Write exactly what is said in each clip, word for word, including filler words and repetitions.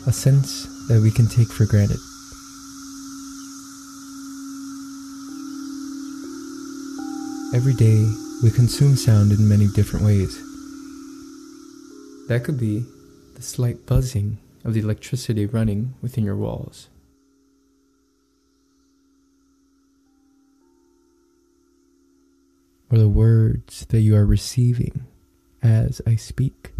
a sense that we can take for granted. Every day, we consume sound in many different ways. That could be the slight buzzing of the electricity running within your walls. Or the words that you are receiving as I speak.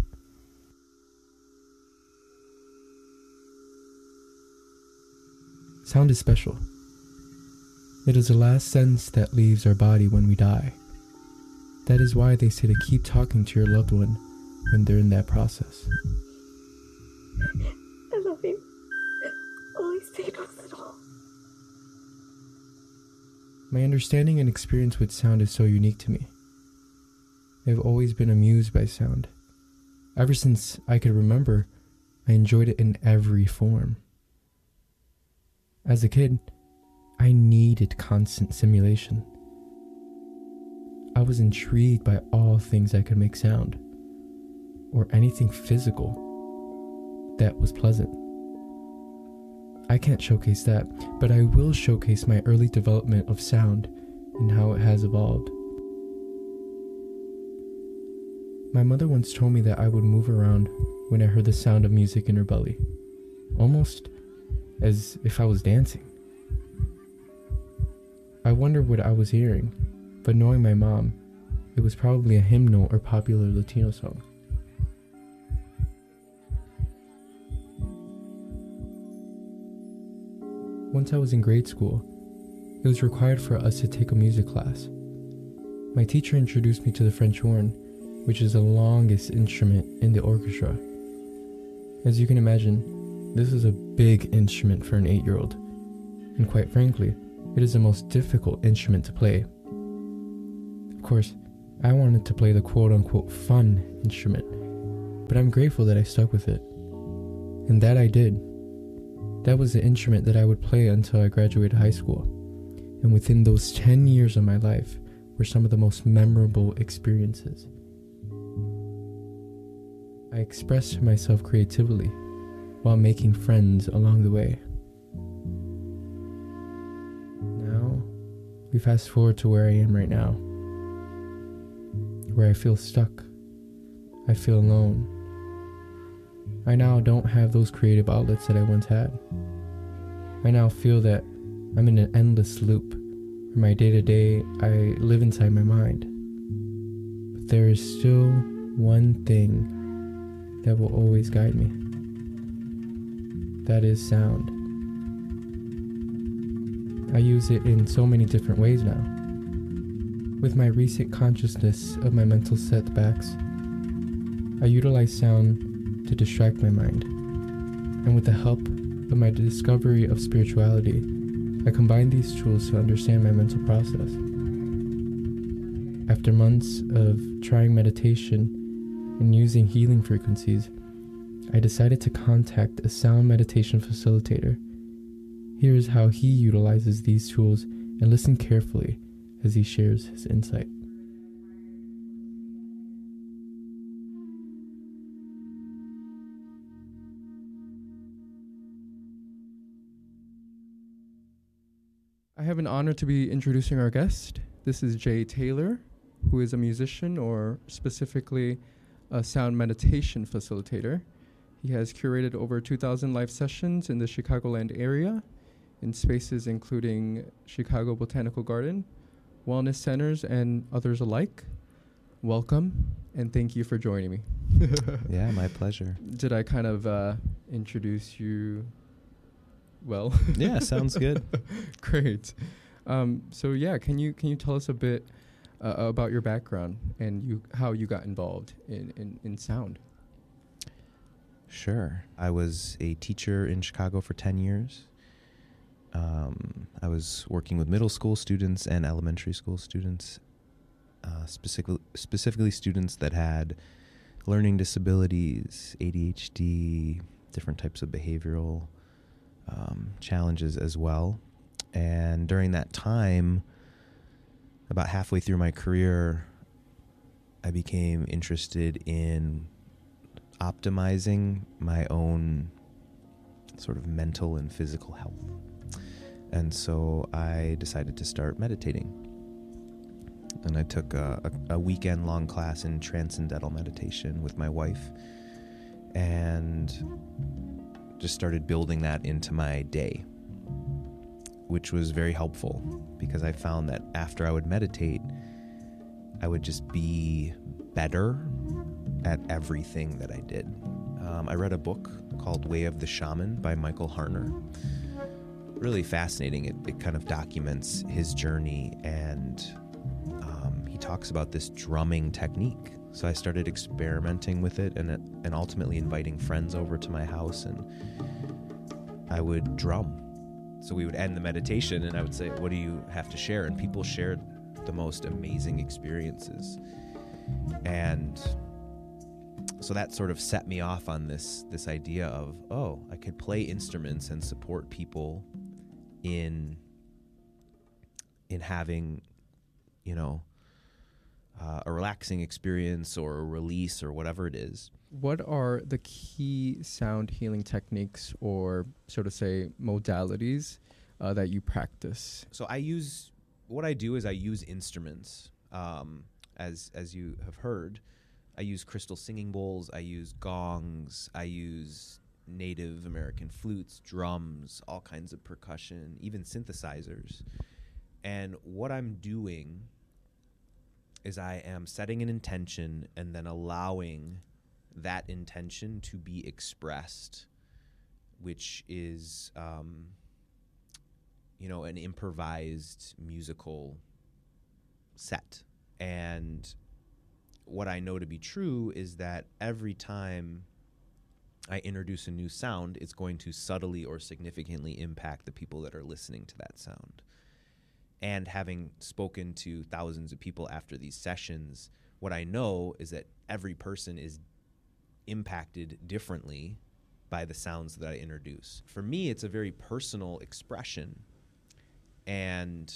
Sound is special. It is the last sense that leaves our body when we die. That is why they say to keep talking to your loved one when they're in that process. I love you. Holy Spirit knows it all. My understanding and experience with sound is so unique to me. I've always been amused by sound. Ever since I could remember, I enjoyed it in every form. As a kid, I needed constant stimulation. I was intrigued by all things that could make sound, or anything physical that was pleasant. I can't showcase that, but I will showcase my early development of sound and how it has evolved. My mother once told me that I would move around when I heard the sound of music in her belly, almost as if I was dancing. I wondered what I was hearing, but knowing my mom, it was probably a hymnal or popular Latino song. Once I was in grade school, it was required for us to take a music class. My teacher introduced me to the French horn, which is the longest instrument in the orchestra. As you can imagine, this is a big instrument for an eight-year-old, and quite frankly, it is the most difficult instrument to play. Of course, I wanted to play the quote-unquote fun instrument, but I'm grateful that I stuck with it. And that I did. That was the instrument that I would play until I graduated high school. And within those ten years of my life were some of the most memorable experiences. I expressed myself creatively while making friends along the way. Now, we fast forward to where I am right now, where I feel stuck. I feel alone. I now don't have those creative outlets that I once had. I now feel that I'm in an endless loop where my day-to-day I live inside my mind. But there is still one thing that will always guide me. That is sound. I use it in so many different ways now. With my recent consciousness of my mental setbacks, I utilize sound to distract my mind. And with the help of my discovery of spirituality, I combine these tools to understand my mental process. After months of trying meditation and using healing frequencies, I decided to contact a sound meditation facilitator. Here is how he utilizes these tools, and listen carefully as he shares his insight. I have an honor to be introducing our guest. This is Jay Taylor, who is a musician, or specifically a sound meditation facilitator. He has curated over two thousand live sessions in the Chicagoland area, in spaces including Chicago Botanical Garden, wellness centers, and others alike. Welcome, and thank you for joining me. Yeah, my pleasure. Did I kind of uh, introduce you well? Yeah, sounds good. Great. Um, so yeah, can you can you tell us a bit uh, about your background and you how you got involved in, in, in sound? Sure. I was a teacher in Chicago for ten years. Um, I was working with middle school students and elementary school students, uh, specifically, specifically students that had learning disabilities, A D H D, different types of behavioral um, challenges as well. And during that time, about halfway through my career, I became interested in optimizing my own sort of mental and physical health. And so I decided to start meditating. And I took a, a, a weekend-long class in transcendental meditation with my wife and just started building that into my day, which was very helpful because I found that after I would meditate, I would just be better at everything that I did. Um, I read a book called Way of the Shaman by Michael Harner. Really fascinating. It, it kind of documents his journey, and um, he talks about this drumming technique. So I started experimenting with it and, and ultimately inviting friends over to my house, and I would drum. So we would end the meditation and I would say, what do you have to share? And people shared the most amazing experiences. And so that sort of set me off on this this idea of, oh, I could play instruments and support people in in having, you know, uh, a relaxing experience or a release or whatever it is. What are the key sound healing techniques, or so to say modalities, uh, that you practice? So I use, what I do is I use instruments. Um, as as you have heard, I use crystal singing bowls, I use gongs, I use Native American flutes, drums, all kinds of percussion, even synthesizers. And what I'm doing is I am setting an intention and then allowing that intention to be expressed, which is, um, you know, an improvised musical set. And what I know to be true is that every time I introduce a new sound, it's going to subtly or significantly impact the people that are listening to that sound. And having spoken to thousands of people after these sessions, what I know is that every person is impacted differently by the sounds that I introduce. For me, it's a very personal expression, and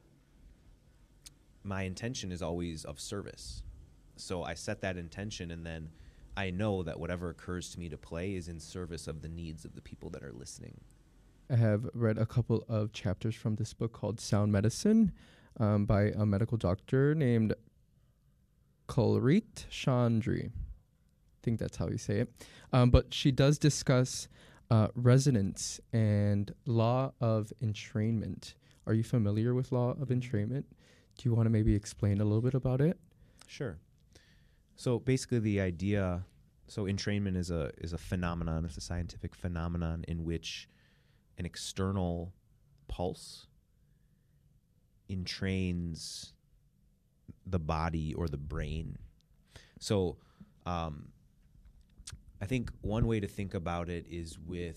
my intention is always of service. So I set that intention, and then I know that whatever occurs to me to play is in service of the needs of the people that are listening. I have read a couple of chapters from this book called Sound Medicine, um, by a medical doctor named Kulrit Chandri. I think that's how you say it. Um, but she does discuss uh, resonance and law of entrainment. Are you familiar with law of entrainment? Do you want to maybe explain a little bit about it? Sure. So basically the idea, so entrainment is a is a phenomenon, it's a scientific phenomenon in which an external pulse entrains the body or the brain. So um, I think one way to think about it is with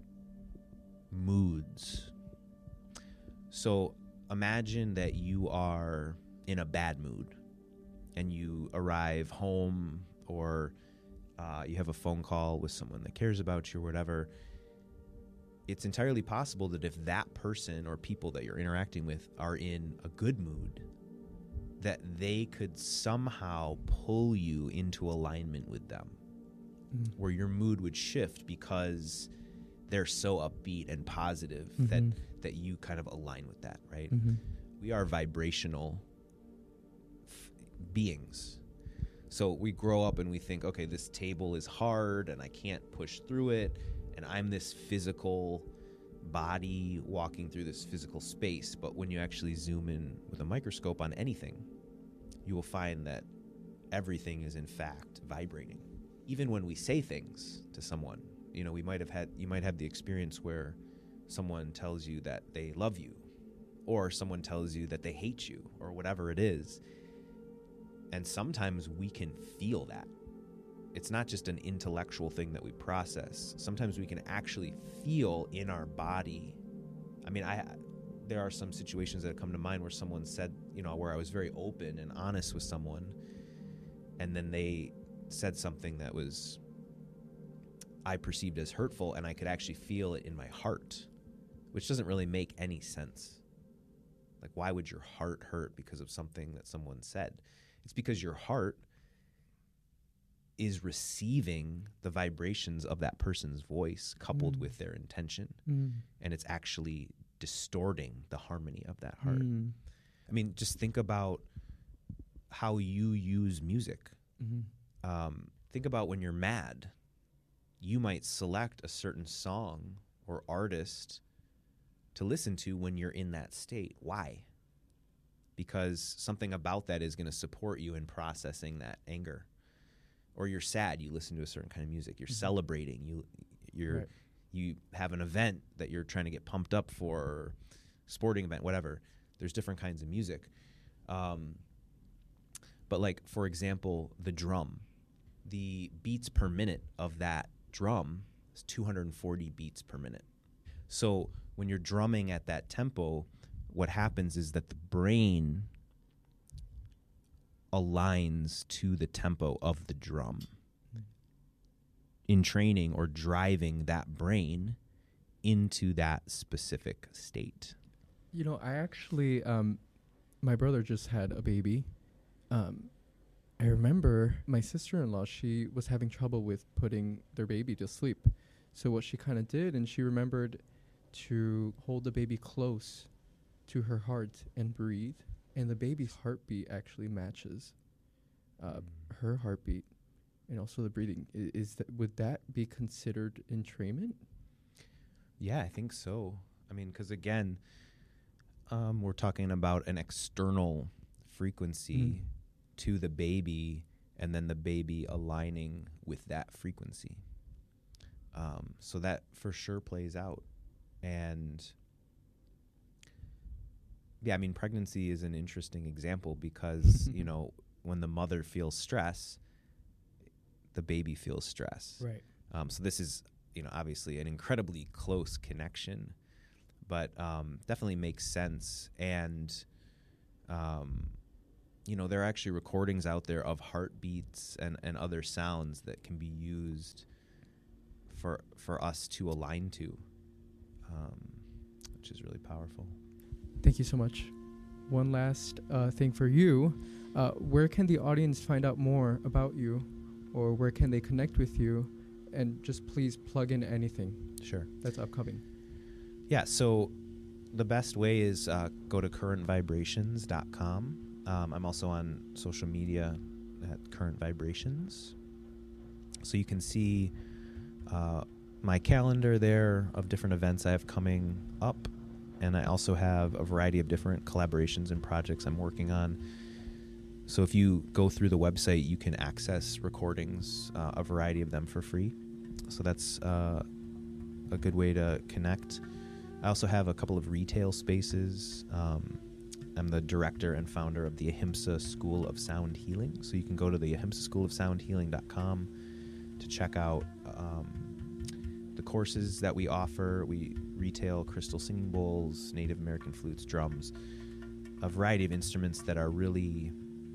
moods. So imagine that you are in a bad mood and you arrive home, or uh, you have a phone call with someone that cares about you or whatever. It's entirely possible that if that person or people that you're interacting with are in a good mood, that they could somehow pull you into alignment with them, mm. where your mood would shift because they're so upbeat and positive, mm-hmm. that that you kind of align with that, right? Mm-hmm. We are vibrational f- beings. So we grow up and we think, okay, this table is hard and I can't push through it, and I'm this physical body walking through this physical space. But when you actually zoom in with a microscope on anything, you will find that everything is in fact vibrating. Even when we say things to someone, you know, we might have had, you might have the experience where someone tells you that they love you, or someone tells you that they hate you, or whatever it is. And sometimes we can feel that. It's not just an intellectual thing that we process. Sometimes we can actually feel in our body. I mean, I there are some situations that come to mind where someone said, you know, where I was very open and honest with someone, and then they said something that was, I perceived as hurtful, and I could actually feel it in my heart, which doesn't really make any sense. Like, why would your heart hurt because of something that someone said? It's because your heart is receiving the vibrations of that person's voice coupled Mm. with their intention, Mm. and it's actually distorting the harmony of that heart. Mm. I mean, just think about how you use music. Mm-hmm. Um, think about when you're mad, you might select a certain song or artist to listen to when you're in that state. Why? Because something about that is going to support you in processing that anger. Or you're sad, you listen to a certain kind of music. You're Mhm. celebrating, you you're Right. you have an event that you're trying to get pumped up for, or sporting event, whatever. There's different kinds of music. Um, but like, for example, the drum, the beats per minute of that drum is two hundred forty beats per minute. So when you're drumming at that tempo, what happens is that the brain aligns to the tempo of the drum. In training or driving that brain into that specific state. You know, I actually, um, my brother just had a baby. Um, I remember my sister-in-law, she was having trouble with putting their baby to sleep. So what she kind of did, and she remembered to hold the baby close to her heart and breathe. And the baby's heartbeat actually matches uh, her heartbeat. And also the breathing. I- Is that, would that be considered entrainment? Yeah, I think so. I mean, because again, um, we're talking about an external frequency Mm. to the baby, and then the baby aligning with that frequency. Um, so that for sure plays out. And yeah, I mean, pregnancy is an interesting example because, you know, when the mother feels stress, the baby feels stress. Right. Um, so this is, you know, obviously an incredibly close connection, but um, definitely makes sense. And, um, you know, there are actually recordings out there of heartbeats and, and other sounds that can be used for for us to align to, um, which is really powerful. Thank you so much. One last uh, thing for you. Uh, where can the audience find out more about you, or where can they connect with you? And just please plug in anything Sure. that's upcoming. Yeah, so the best way is uh, go to current vibrations dot com. Um, I'm also on social media at Current Vibrations. So you can see uh, my calendar there of different events I have coming up. And I also have a variety of different collaborations and projects I'm working on. So if you go through the website, you can access recordings, uh, a variety of them for free. So that's uh, a good way to connect. I also have a couple of retail spaces. Um, I'm the director and founder of the Ahimsa School of Sound Healing. So you can go to the ahimsa school of sound healing dot com to check out um, the courses that we offer. We retail crystal singing bowls, Native American flutes, drums, a variety of instruments that are really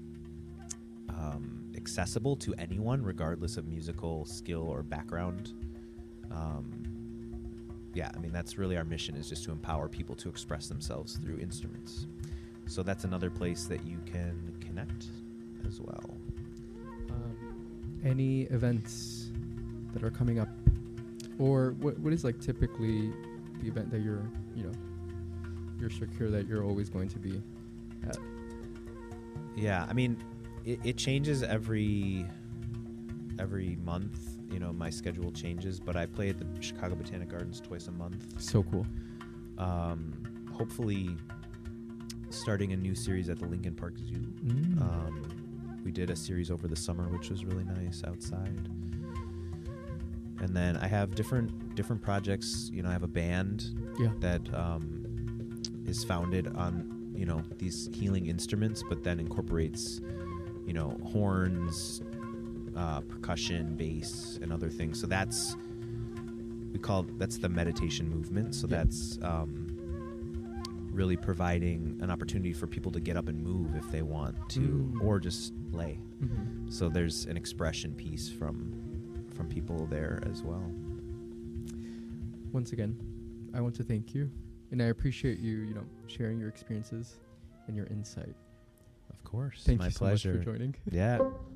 um, accessible to anyone, regardless of musical skill or background. Um, yeah, I mean, that's really our mission, is just to empower people to express themselves through instruments. So that's another place that you can connect as well. Um, any events that are coming up, or what what is like typically the event that you're you know you're secure that you're always going to be at? Yeah, I mean, it, it changes every every month. You know, my schedule changes, but I play at the Chicago Botanic Gardens twice a month. So cool. Um, hopefully, starting a new series at the Lincoln Park Zoo. Mm. Um, we did a series over the summer, which was really nice outside. And then I have different different projects. You know, I have a band Yeah. that um, is founded on, you know, these healing instruments, but then incorporates, you know, horns, uh, percussion, bass, and other things. So that's, we call, that's the meditation movement. So Yeah. that's um, really providing an opportunity for people to get up and move if they want to, Mm. or just lay. Mm-hmm. So there's an expression piece from from people there as well. Once again, I want to thank you, and I appreciate you, you know, sharing your experiences and your insight. Of course. Thank My you so pleasure. much for joining. Yeah.